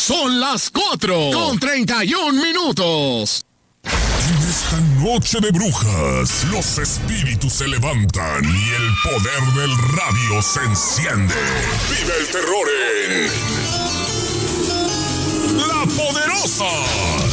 Son las 4:31. En esta noche de brujas, los espíritus se levantan y el poder del radio se enciende. ¡Vive el terror en La Poderosa!